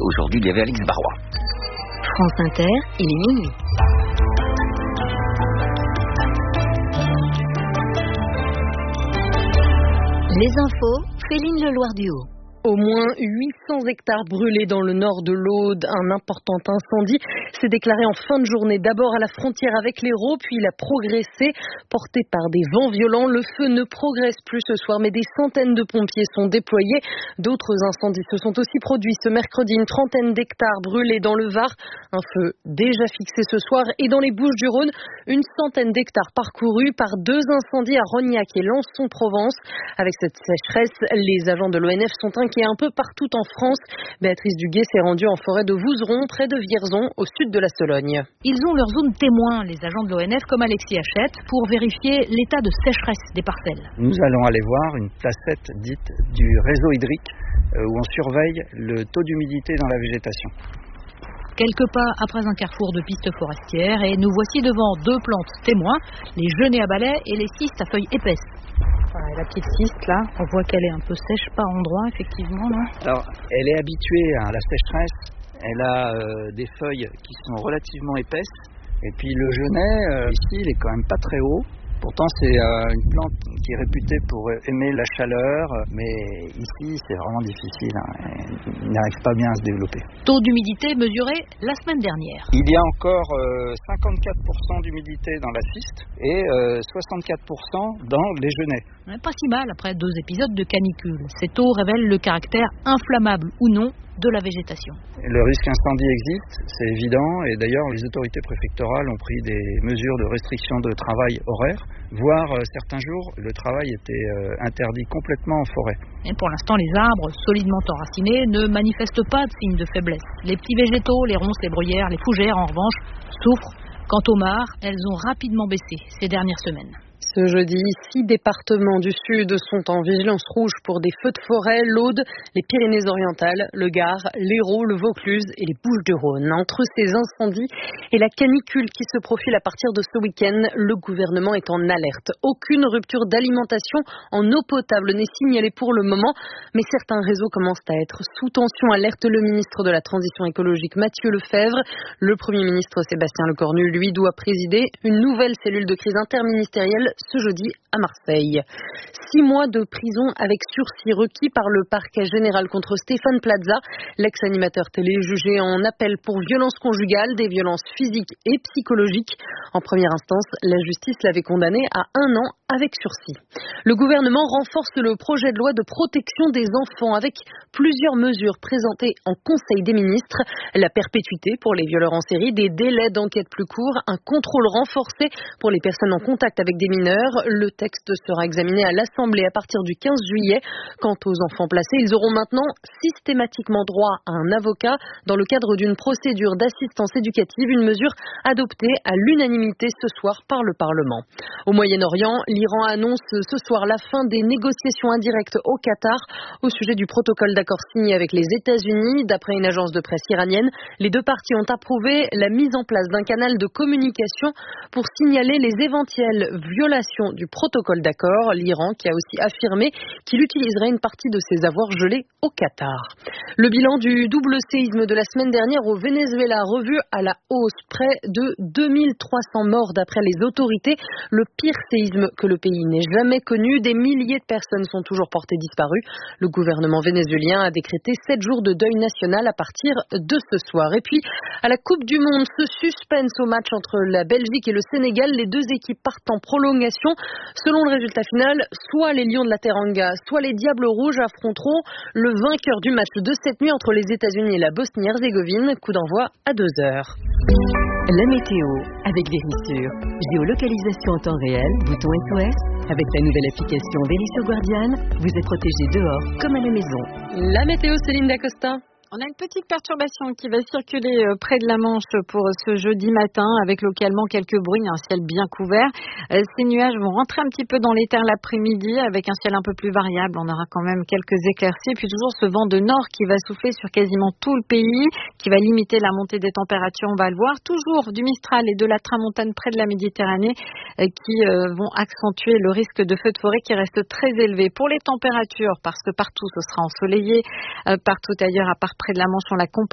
Aujourd'hui, il y avait Alix Barrois. France Inter, il est minuit. Les infos, Féline Leloir-Duhaut. Au moins 800 hectares brûlés dans le nord de l'Aude. Un important incendie s'est déclaré en fin de journée. D'abord à la frontière avec l'Hérault, puis il a progressé. Porté par des vents violents, le feu ne progresse plus ce soir, mais des centaines de pompiers sont déployés. D'autres incendies se sont aussi produits ce mercredi. Une trentaine d'hectares brûlés dans le Var. Un feu déjà fixé ce soir. Et dans les Bouches-du-Rhône, une centaine d'hectares parcourus par deux incendies à Rognac et Lançon-Provence. Avec cette sécheresse, les agents de l'ONF sont inquiets un peu partout en France. Béatrice Duguet s'est rendue en forêt de Vouzeron, près de Vierzon, au sud de la Sologne. Ils ont leur zone témoin, les agents de l'ONF, comme Alexis Hachette, pour vérifier l'état de sécheresse des parcelles. Nous allons aller voir une placette dite du réseau hydrique, où on surveille le taux d'humidité dans la végétation. Quelques pas après un carrefour de pistes forestières et nous voici devant deux plantes témoins, les genêts à balai et les cistes à feuilles épaisses. La petite ciste là, on voit qu'elle est un peu sèche par endroit effectivement. Là. Alors, elle est habituée à la sécheresse, elle a des feuilles qui sont relativement épaisses et puis le genêt ici il est quand même pas très haut. Pourtant, c'est une plante qui est réputée pour aimer la chaleur, mais ici, c'est vraiment difficile. Il n'arrive pas bien à se développer. Taux d'humidité mesuré la semaine dernière. Il y a encore 54% d'humidité dans la ciste et 64% dans les genêts. Pas si mal après 2 épisodes de canicule. Ces taux révèlent le caractère inflammable ou non de la végétation. Le risque incendie existe, c'est évident, et d'ailleurs les autorités préfectorales ont pris des mesures de restriction de travail horaire, voire certains jours le travail était interdit complètement en forêt. Et pour l'instant, les arbres solidement enracinés ne manifestent pas de signes de faiblesse. Les petits végétaux, les ronces, les bruyères, les fougères en revanche souffrent. Quant aux mares, elles ont rapidement baissé ces dernières semaines. Ce jeudi, 6 départements du Sud sont en vigilance rouge pour des feux de forêt, l'Aude, les Pyrénées-Orientales, le Gard, l'Hérault, le Vaucluse et les Bouches-du-Rhône. Entre ces incendies et la canicule qui se profile à partir de ce week-end, le gouvernement est en alerte. Aucune rupture d'alimentation en eau potable n'est signalée pour le moment, mais certains réseaux commencent à être sous tension, alerte le ministre de la Transition écologique Mathieu Lefebvre. Le Premier ministre Sébastien Lecornu, lui, doit présider une nouvelle cellule de crise interministérielle ce jeudi à Marseille. 6 mois de prison avec sursis requis par le parquet général contre Stéphane Plaza. L'ex-animateur télé jugé en appel pour violences conjugales, des violences physiques et psychologiques. En première instance, la justice l'avait condamné à 1 an avec sursis. Le gouvernement renforce le projet de loi de protection des enfants avec plusieurs mesures présentées en Conseil des ministres. La perpétuité pour les violeurs en série, des délais d'enquête plus courts, un contrôle renforcé pour les personnes en contact avec des mineurs. Le texte sera examiné à l'Assemblée à partir du 15 juillet. Quant aux enfants placés, ils auront maintenant systématiquement droit à un avocat dans le cadre d'une procédure d'assistance éducative, une mesure adoptée à l'unanimité ce soir par le Parlement. Au Moyen-Orient, l'Iran annonce ce soir la fin des négociations indirectes au Qatar au sujet du protocole d'accord signé avec les États-Unis. D'après une agence de presse iranienne, les deux parties ont approuvé la mise en place d'un canal de communication pour signaler les éventuelles violations du protocole d'accord. L'Iran qui a aussi affirmé qu'il utiliserait une partie de ses avoirs gelés au Qatar. Le bilan du double séisme de la semaine dernière au Venezuela revu à la hausse, près de 2300 morts d'après les autorités, le pire séisme que le pays n'ait jamais connu. Des milliers de personnes sont toujours portées disparues. Le gouvernement vénézuélien a décrété 7 jours de deuil national à partir de ce soir. Et puis, à la Coupe du Monde, ce suspense au match entre la Belgique et le Sénégal, les deux équipes partent en prolongation. Selon le résultat final, soit les Lions de la Teranga, soit les Diables Rouges affronteront le vainqueur du match de cette nuit entre les États-Unis et la Bosnie-Herzégovine. Coup d'envoi à 2h. La météo avec Vérissure. Géolocalisation en temps réel, bouton SOS. Avec la nouvelle application Vérissure Guardian, vous êtes protégé dehors comme à la maison. La météo, Céline Dacosta. On a une petite perturbation qui va circuler près de la Manche pour ce jeudi matin avec localement quelques bruits, un ciel bien couvert. Ces nuages vont rentrer un petit peu dans les terres l'après-midi avec un ciel un peu plus variable. On aura quand même quelques éclaircies. Puis toujours ce vent de nord qui va souffler sur quasiment tout le pays, qui va limiter la montée des températures. On va le voir. Toujours du Mistral et de la Tramontane près de la Méditerranée qui vont accentuer le risque de feux de forêt qui reste très élevé. Pour les températures, parce que partout ce sera ensoleillé, partout ailleurs à part près de la Manche, on l'a compris.